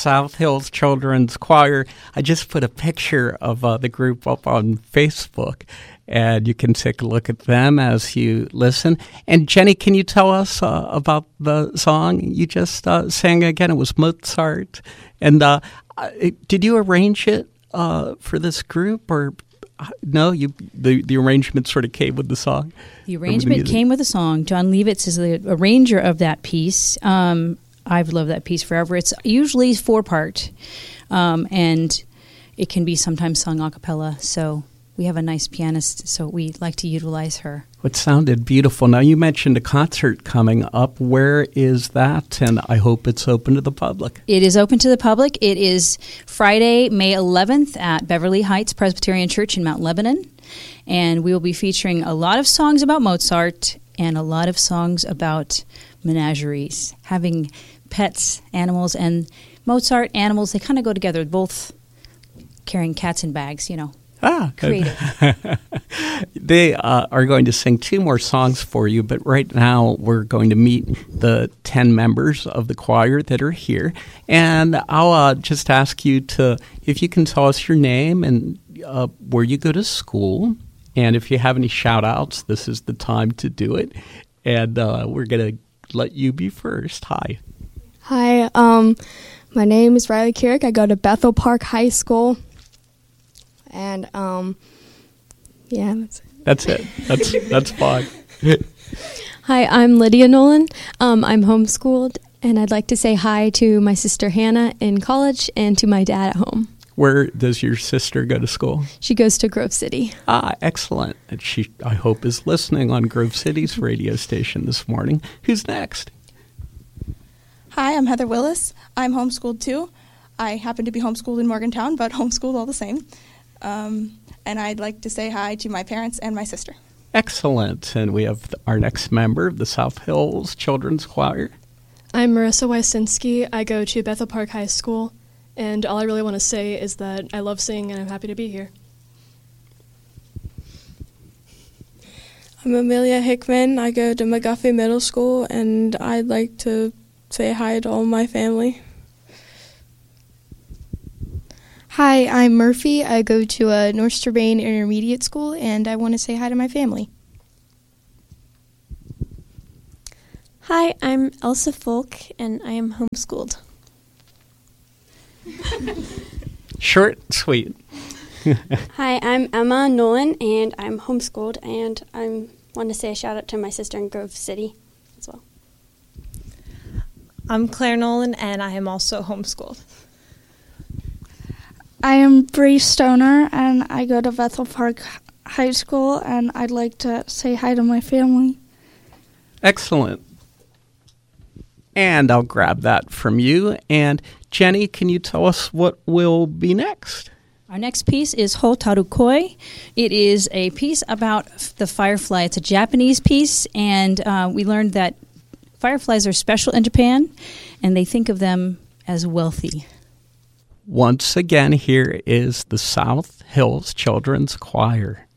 South Hills Children's Choir. I just put a picture of the group up on Facebook, and you can take a look at them as you listen. And Jenny, can you tell us about the song you just sang again? It was Mozart. And did you arrange it for this group, or no? The arrangement sort of came with the song? The arrangement came with the song. John Levitz is the arranger of that piece. I've loved that piece forever. It's usually 4-part, and it can be sometimes sung a cappella. So we have a nice pianist, so we like to utilize her. It sounded beautiful. Now, you mentioned a concert coming up. Where is that? And I hope it's open to the public. It is open to the public. It is Friday, May 11th at Beverly Heights Presbyterian Church in Mount Lebanon. And we will be featuring a lot of songs about Mozart and a lot of songs about menageries, having pets, animals, and Mozart, animals, they kind of go together, both carrying cats in bags, Creative. They are going to sing 2 more songs for you, but right now we're going to meet the 10 members of the choir that are here. And I'll just ask you if you can tell us your name and where you go to school. And if you have any shout-outs, this is the time to do it. And we're going to let you be first. Hi. Hi, my name is Riley Kierick. I go to Bethel Park High School. And, yeah, that's it. That's fine. Hi, I'm Lydia Nolan. I'm homeschooled, and I'd like to say hi to my sister Hannah in college and to my dad at home. Where does your sister go to school? She goes to Grove City. Excellent. And she, I hope, is listening on Grove City's radio station this morning. Who's next? Hi, I'm Heather Willis. I'm homeschooled too. I happen to be homeschooled in Morgantown, but homeschooled all the same. And I'd like to say hi to my parents and my sister. Excellent. And we have our next member of the South Hills Children's Choir. I'm Marissa Wysinski. I go to Bethel Park High School. And all I really want to say is that I love singing and I'm happy to be here. I'm Amelia Hickman. I go to McGuffey Middle School, and I'd like to say hi to all my family. Hi, I'm Murphy. I go to North Strabane Intermediate School, and I want to say hi to my family. Hi, I'm Elsa Folk, and I am homeschooled. Short and sweet. Hi, I'm Emma Nolan, and I'm homeschooled, and I want to say a shout out to my sister in Grove City as well. I'm Claire Nolan, and I am also homeschooled. I am Bree Stoner, and I go to Bethel Park High School, and I'd like to say hi to my family. Excellent. And I'll grab that from you. And Jenny, can you tell us what will be next? Our next piece is Hotarukoi. It is a piece about the firefly. It's a Japanese piece, and we learned that fireflies are special in Japan, and they think of them as wealthy. Once again, here is the South Hills Children's Choir.